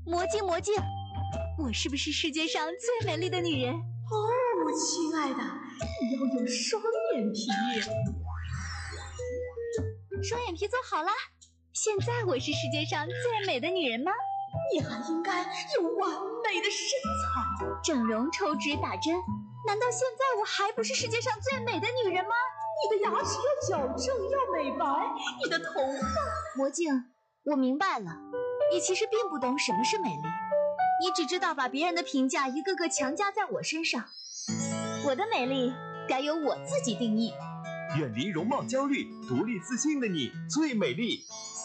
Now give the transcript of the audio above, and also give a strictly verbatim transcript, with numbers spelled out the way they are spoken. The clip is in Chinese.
魔镜魔镜，我是不是世界上最美丽的女人？ 哦，亲爱的，你要有双眼皮。 双眼皮做好啦，现在我是世界上最美的女人吗？ 你还应该有完美的身材。 整容、抽脂、打针，难道现在我还不是世界上最美的女人吗？ 你的牙齿要矫正，要美白，你的头发…… 魔镜，我明白了，你其实并不懂什么是美丽，你只知道把别人的评价一个个强加在我身上。我的美丽该由我自己定义。 远离容貌焦虑，独立自信的你最美丽。